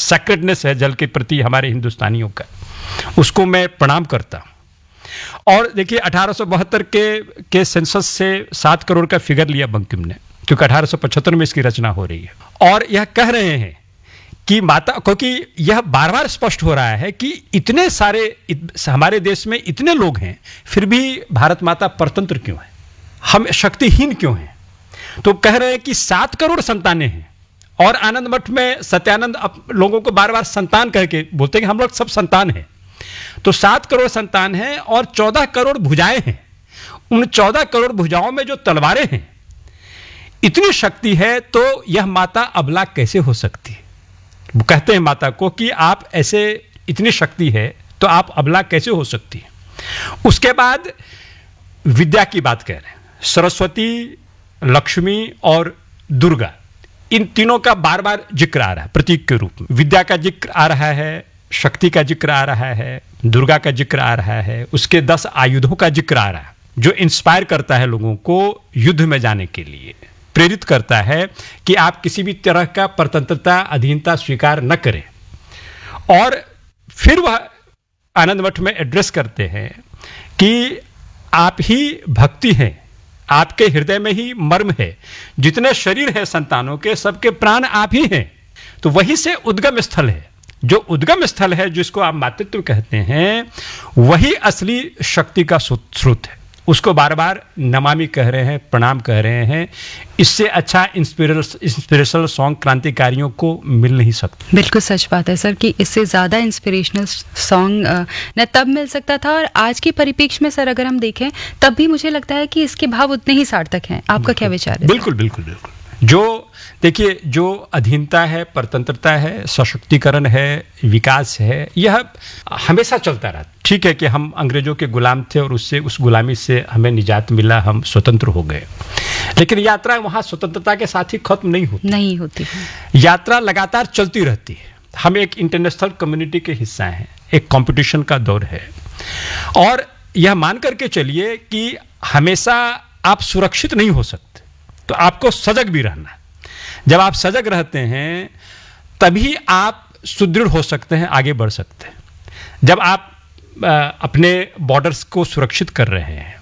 सैक्रेडनेस है जल के प्रति हमारे हिंदुस्तानियों का, उसको मैं प्रणाम करता हूं। और देखिए 1872 के सेंसस से 7 करोड़ का फिगर लिया बंकिम ने, क्योंकि 1875 में इसकी रचना हो रही है। और यह कह रहे हैं कि माता, क्योंकि यह बार बार स्पष्ट हो रहा है कि इतने सारे हमारे देश में इतने लोग हैं, फिर भी भारत माता परतंत्र क्यों है, हम शक्तिहीन क्यों हैं। तो कह रहे हैं कि 7 करोड़ संतानें हैं, और आनंद मठ में सत्यानंद लोगों को बार बार संतान कह के बोलते हैं कि हम लोग सब संतान हैं। तो 7 करोड़ संतान हैं और 14 करोड़ भुजाएं हैं। उन 14 करोड़ भुजाओं में जो तलवारें हैं, इतनी शक्ति है, तो यह माता अबला कैसे हो सकती है। वो कहते हैं माता को कि आप ऐसे, इतनी शक्ति है तो आप अबला कैसे हो सकती है। उसके बाद विद्या की बात कह रहे हैं, सरस्वती, लक्ष्मी और दुर्गा, इन तीनों का बार बार जिक्र आ रहा है प्रतीक के रूप में। विद्या का जिक्र आ रहा है, शक्ति का जिक्र आ रहा है, दुर्गा का जिक्र आ रहा है, उसके 10 आयुधों का जिक्र आ रहा है, जो इंस्पायर करता है लोगों को युद्ध में जाने के लिए, प्रेरित करता है कि आप किसी भी तरह का परतंत्रता, अधीनता स्वीकार न करें। और फिर वह आनंद मठ में एड्रेस करते हैं कि आप ही भक्ति हैं, आपके हृदय में ही मर्म है, जितने शरीर हैं संतानों के, सबके प्राण आप ही हैं। तो वही से उद्गम स्थल है, जो उद्गम स्थल है, जिसको आप मातृत्व कहते हैं, वही असली शक्ति का स्रोत है। उसको बार बार नमामि कह रहे हैं, प्रणाम कह रहे हैं। इससे अच्छा इंस्पिरेशनल सॉन्ग क्रांतिकारियों को मिल नहीं सकता। बिल्कुल सच बात है सर कि इससे ज़्यादा इंस्पिरेशनल सॉन्ग न तब मिल सकता था, और आज के परिप्रेक्ष्य में सर अगर हम देखें तब भी मुझे लगता है कि इसके भाव उतने ही सार्थक हैं। आपका क्या विचार है? बिल्कुल बिल्कुल बिल्कुल। जो देखिए, जो अधीनता है, परतंत्रता है, सशक्तिकरण है, विकास है, यह हमेशा चलता रहा। ठीक है कि हम अंग्रेजों के गुलाम थे और उससे, उस गुलामी से हमें निजात मिला, हम स्वतंत्र हो गए, लेकिन यात्रा वहां स्वतंत्रता के साथ ही खत्म नहीं होती है। यात्रा लगातार चलती रहती है। हम एक इंटरनेशनल कम्युनिटी के हिस्सा हैं, एक कंपटीशन का दौर है, और यह मान करके चलिए कि हमेशा आप सुरक्षित नहीं हो सकते, तो आपको सजग भी रहना है। जब आप सजग रहते हैं तभी आप सुदृढ़ हो सकते हैं, आगे बढ़ सकते हैं। जब आप अपने बॉर्डर्स को सुरक्षित कर रहे हैं,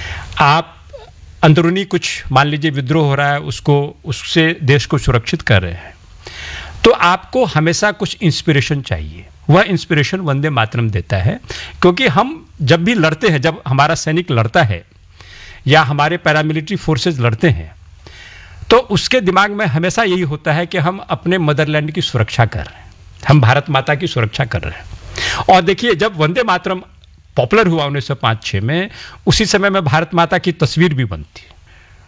आप अंदरूनी कुछ, मान लीजिए विद्रोह हो रहा है, उससे देश को सुरक्षित कर रहे हैं, तो आपको हमेशा कुछ इंस्पिरेशन चाहिए। वह इंस्पिरेशन वंदे मातरम देता है, क्योंकि हम जब भी लड़ते हैं, जब हमारा सैनिक लड़ता है या हमारे पैरामिलिट्री फोर्सेस लड़ते हैं, तो उसके दिमाग में हमेशा यही होता है कि हम अपने मदरलैंड की सुरक्षा कर रहे हैं, हम भारत माता की सुरक्षा कर रहे हैं। और देखिए, जब वंदे मातरम पॉपुलर हुआ 1905-6 में, उसी समय में भारत माता की तस्वीर भी बनती है।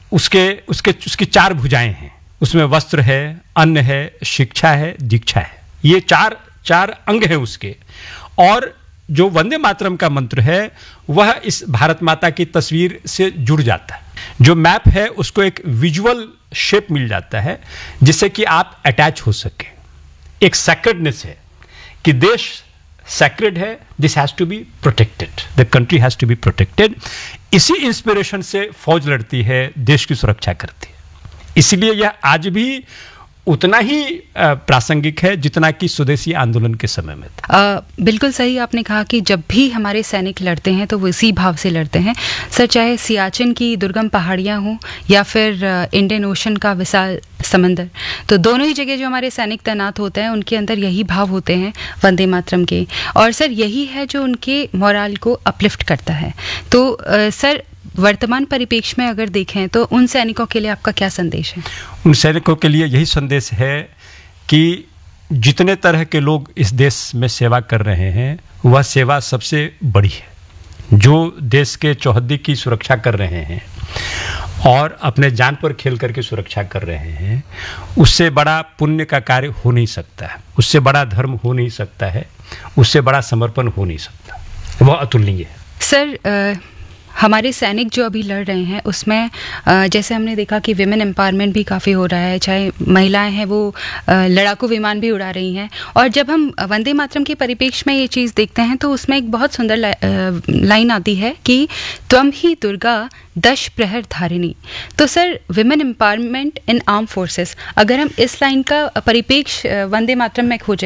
उसकी 4 भुजाएं हैं, उसमें वस्त्र है, अन्न है, शिक्षा है, दीक्षा है, ये चार अंग हैं उसके। और जो वंदे मातरम का मंत्र है, वह इस भारत माता की तस्वीर से जुड़ जाता है। जो मैप है उसको एक विजुअल शेप मिल जाता है, जिससे कि आप अटैच हो सके। एक सैक्रेडनेस है कि देश सैक्रेड है, this has to be protected, the country has to be protected. इसी इंस्पिरेशन से फौज लड़ती है, देश की सुरक्षा करती है। इसलिए यह आज भी उतना ही प्रासंगिक है जितना कि स्वदेशी आंदोलन के समय में था। बिल्कुल सही आपने कहा कि जब भी हमारे सैनिक लड़ते हैं तो वो इसी भाव से लड़ते हैं सर, चाहे सियाचिन की दुर्गम पहाड़ियाँ हों या फिर इंडियन ओशन का विशाल समंदर, तो दोनों ही जगह जो हमारे सैनिक तैनात होते हैं उनके अंदर यही भाव होते हैं वंदे मातरम के, और सर यही है जो उनके मोराल को अपलिफ्ट करता है। तो सर वर्तमान परिप्रेक्ष्य में अगर देखें तो उन सैनिकों के लिए आपका क्या संदेश है? उन सैनिकों के लिए यही संदेश है कि जितने तरह के लोग इस देश में सेवा कर रहे हैं, वह सेवा सबसे बड़ी है। जो देश के चौहद्दी की सुरक्षा कर रहे हैं और अपने जान पर खेल करके सुरक्षा कर रहे हैं, उससे बड़ा पुण्य का कार्य हो नहीं सकता है, उससे बड़ा धर्म हो नहीं सकता है, उससे बड़ा समर्पण हो नहीं सकता, वह अतुलनीय है। सर हमारे सैनिक जो अभी लड़ रहे हैं उसमें जैसे हमने देखा कि विमेन एम्पावरमेंट भी काफ़ी हो रहा है, चाहे महिलाएं हैं वो लड़ाकू विमान भी उड़ा रही हैं, और जब हम वंदे मातरम के परिप्रेक्ष्य में ये चीज़ देखते हैं तो उसमें एक बहुत सुंदर लाइन आती है कि त्वम ही दुर्गा दश प्रहर धारिणी। तो सर विमेन एम्पावरमेंट इन आर्म फोर्सेस, अगर हम इस लाइन का परिप्रेक्ष्य वंदे मातरम में खोजें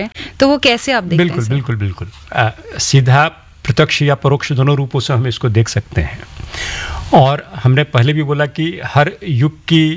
तो वो कैसे आप देखते हैं? बिल्कुल बिल्कुल बिल्कुल सीधा, प्रत्यक्ष या परोक्ष दोनों रूपों से हम इसको देख सकते हैं। और हमने पहले भी बोला कि हर युग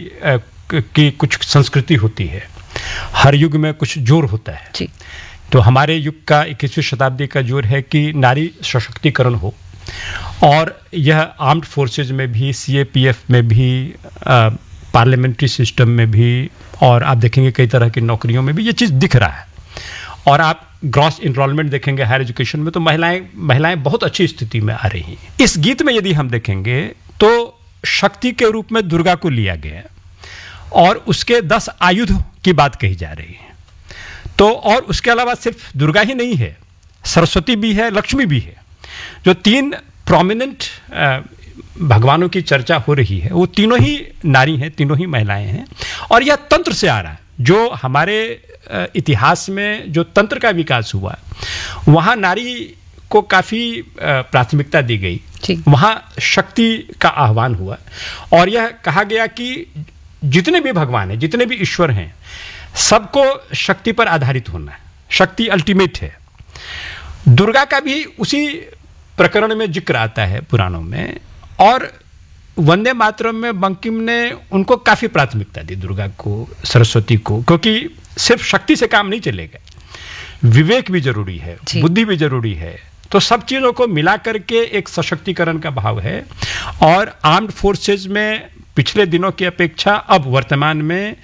की कुछ संस्कृति होती है, हर युग में कुछ जोर होता है जी। तो हमारे युग का 21वीं शताब्दी का जोर है कि नारी सशक्तिकरण हो, और यह आर्म्ड फोर्सेज में भी, सीएपीएफ में भी, पार्लियामेंट्री सिस्टम में भी, और आप देखेंगे कई तरह की नौकरियों में भी ये चीज़ दिख रहा है। और आप ग्रॉस इनरोलमेंट देखेंगे हायर एजुकेशन में, तो महिलाएं बहुत अच्छी स्थिति में आ रही हैं। इस गीत में यदि हम देखेंगे तो शक्ति के रूप में दुर्गा को लिया गया और उसके 10 आयुध की बात कही जा रही है। तो और उसके अलावा सिर्फ दुर्गा ही नहीं है, सरस्वती भी है, लक्ष्मी भी है। जो 3 प्रोमिनेंट भगवानों की चर्चा हो रही है वो तीनों ही नारी हैं, तीनों ही महिलाएं हैं। और यह तंत्र से आ रहा है। जो हमारे इतिहास में जो तंत्र का विकास हुआ, वहाँ नारी को काफ़ी प्राथमिकता दी गई, वहाँ शक्ति का आह्वान हुआ और यह कहा गया कि जितने भी भगवान हैं, जितने भी ईश्वर हैं, सबको शक्ति पर आधारित होना है, शक्ति अल्टीमेट है। दुर्गा का भी उसी प्रकरण में जिक्र आता है पुराणों में, और वंदे मातरम में बंकिम ने उनको काफ़ी प्राथमिकता दी, दुर्गा को, सरस्वती को, क्योंकि सिर्फ शक्ति से काम नहीं चलेगा, विवेक भी जरूरी है, बुद्धि भी जरूरी है। तो सब चीज़ों को मिला करके एक सशक्तिकरण का भाव है। और आर्म्ड फोर्सेज में पिछले दिनों की अपेक्षा अब वर्तमान में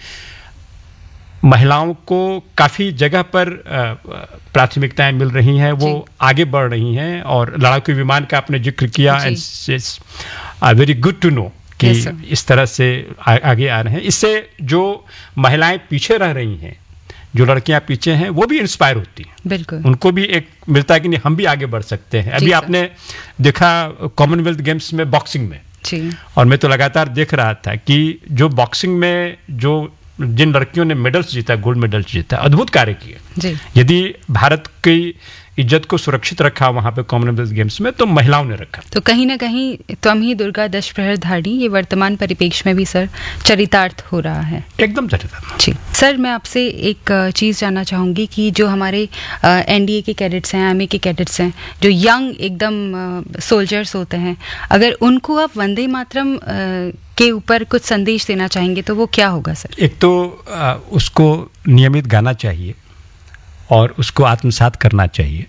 महिलाओं को काफ़ी जगह पर प्राथमिकताएं मिल रही हैं, वो आगे बढ़ रही हैं। और लड़ाकू विमान का आपने जिक्र किया, वेरी गुड टू नो कि इस तरह से आगे आ रहे हैं। इससे जो महिलाएं पीछे रह रही हैं, जो लड़कियां पीछे हैं, वो भी इंस्पायर होती हैं, बिल्कुल उनको भी एक मिलता है कि नहीं, हम भी आगे बढ़ सकते हैं। अभी आपने देखा कॉमनवेल्थ गेम्स में बॉक्सिंग में, और मैं तो लगातार देख रहा था कि जो बॉक्सिंग में जिन लड़कियों ने मेडल्स जीता, गोल्ड मेडल्स जीता, अद्भुत कार्य किए। यदि भारत की इज्जत को सुरक्षित रखा वहां पे कॉमनवेल्थ गेम्स में, तो महिलाओं ने रखा। तो कहीं ना कहीं त्वं ही दुर्गा दश प्रहर धारिणी, ये वर्तमान परिप्रेक्ष्य में भी सर चरितार्थ हो रहा है। एकदम चरितार्थ। जी सर, मैं आपसे एक चीज़ जानना चाहूँगी कि जो हमारे एनडीए के कैडेट्स हैं, आर्मी के कैडेट्स हैं, जो यंग एकदम सोल्जर्स होते हैं, अगर उनको आप वंदे मातरम के ऊपर कुछ संदेश देना चाहेंगे तो वो क्या होगा सर? एक तो उसको नियमित गाना चाहिए और उसको आत्मसात करना चाहिए।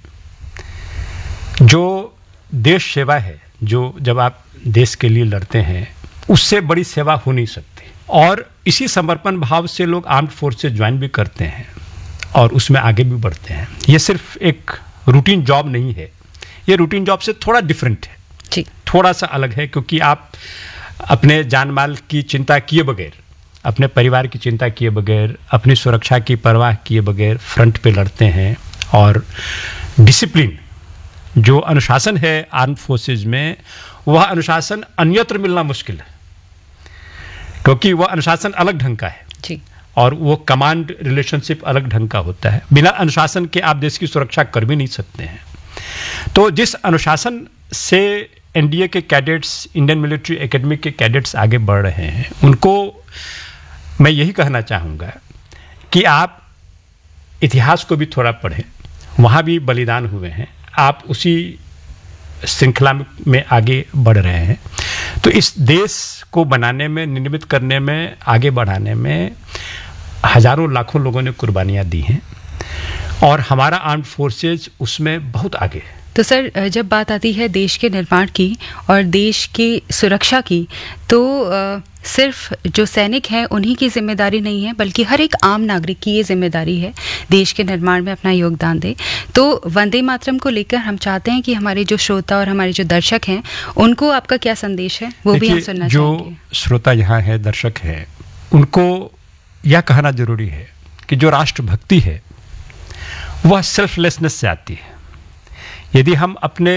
जो देश सेवा है, जो जब आप देश के लिए लड़ते हैं, उससे बड़ी सेवा हो नहीं सकती। और इसी समर्पण भाव से लोग आर्म्ड फोर्सेस ज्वाइन भी करते हैं और उसमें आगे भी बढ़ते हैं। ये सिर्फ एक रूटीन जॉब नहीं है, ये रूटीन जॉब से थोड़ा डिफरेंट है जी, थोड़ा सा अलग है, क्योंकि आप अपने जान माल की चिंता किए बगैर, अपने परिवार की चिंता किए बगैर, अपनी सुरक्षा की परवाह किए बगैर फ्रंट पे लड़ते हैं। और डिसिप्लिन, जो अनुशासन है आर्म्ड फोर्सेज में, वह अनुशासन अन्यत्र मिलना मुश्किल है, क्योंकि वह अनुशासन अलग ढंग का है जी, और वो कमांड रिलेशनशिप अलग ढंग का होता है। बिना अनुशासन के आप देश की सुरक्षा कर भी नहीं सकते हैं। तो जिस अनुशासन से एनडीए के कैडेट्स, इंडियन मिलिट्री एकेडमी के कैडेट्स आगे बढ़ रहे हैं, उनको मैं यही कहना चाहूँगा कि आप इतिहास को भी थोड़ा पढ़ें, वहाँ भी बलिदान हुए हैं, आप उसी श्रृंखला में आगे बढ़ रहे हैं। तो इस देश को बनाने में, निर्मित करने में, आगे बढ़ाने में हजारों लाखों लोगों ने कुर्बानियाँ दी हैं और हमारा आर्म्ड फोर्सेज उसमें बहुत आगे है। तो सर, जब बात आती है देश के निर्माण की और देश की सुरक्षा की, तो सिर्फ जो सैनिक हैं उन्हीं की जिम्मेदारी नहीं है, बल्कि हर एक आम नागरिक की ये जिम्मेदारी है देश के निर्माण में अपना योगदान दे। तो वंदे मातरम को लेकर हम चाहते हैं कि हमारे जो श्रोता और हमारे जो दर्शक हैं, उनको आपका क्या संदेश है, वो भी हम सुनना चाहेंगे। जो श्रोता यहाँ है, दर्शक है, उनको यह कहना जरूरी है कि जो राष्ट्रभक्ति है वह सेल्फलेसनेस से आती है। यदि हम अपने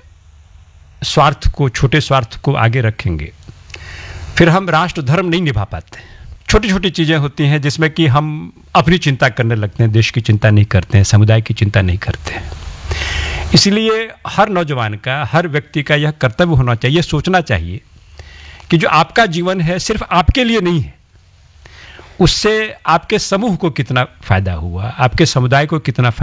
स्वार्थ को, छोटे स्वार्थ को आगे रखेंगे, फिर हम राष्ट्र धर्म नहीं निभा पाते। छोटी छोटी चीज़ें होती हैं जिसमें कि हम अपनी चिंता करने लगते हैं, देश की चिंता नहीं करते हैं, समुदाय की चिंता नहीं करते हैं। इसलिए हर नौजवान का, हर व्यक्ति का यह कर्तव्य होना चाहिए, सोचना चाहिए कि जो आपका जीवन है सिर्फ आपके लिए नहीं है, उससे आपके समूह को कितना फायदा हुआ, आपके समुदाय को कितना